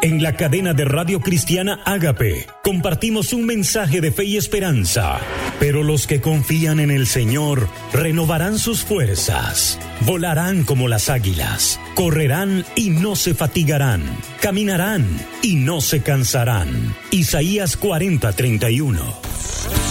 En la cadena de Radio Cristiana Ágape compartimos un mensaje de fe y esperanza. Pero los que confían en el Señor renovarán sus fuerzas, volarán como las águilas, correrán y no se fatigarán, caminarán y no se cansarán. Isaías 40:31.